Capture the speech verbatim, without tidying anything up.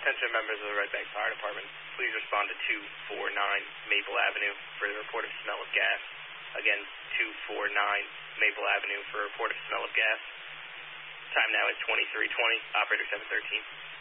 Attention members of the Red Bank Fire Department, please respond to two four nine Maple Avenue for the report of smell of gas. Again, two four nine Maple Avenue for a report of smell of gas. Time now is twenty-three twenty, operator seven thirteen.